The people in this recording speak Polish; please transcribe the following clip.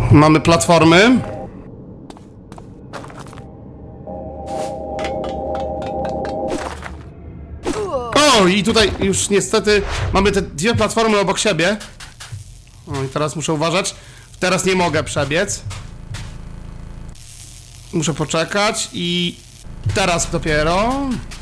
Mamy platformy. O, i tutaj już niestety mamy te dwie platformy obok siebie. O, i teraz muszę uważać. Teraz nie mogę przebiec. Muszę poczekać i teraz dopiero.